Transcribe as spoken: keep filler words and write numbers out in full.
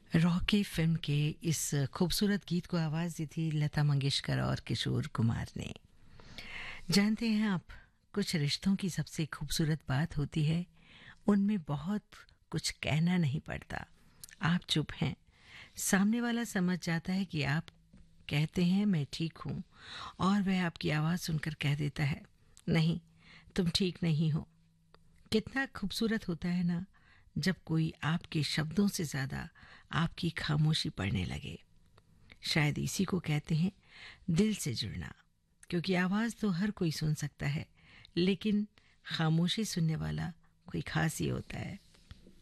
Rocky film के इस खूबसूरत गीत को आवाज़ दी थी लता मंगेशकर और किशोर कुमार ने। जानते हैं आप, कुछ रिश्तों की सबसे खूबसूरत बात होती है उनमें बहुत कुछ कहना नहीं पड़ता। आप चुप हैं, सामने वाला समझ जाता है कि आप कहते हैं मैं ठीक हूँ, और वह आपकी आवाज़ सुनकर कह देता है नहीं, तुम ठीक नहीं हो। कितना खूबसूरत होता है ना, जब कोई आपके शब्दों से ज़्यादा आपकी खामोशी पढ़ने लगे। शायद इसी को कहते हैं दिल से जुड़ना, क्योंकि आवाज़ तो हर कोई सुन सकता है, लेकिन खामोशी सुनने वाला कोई खास ही होता है।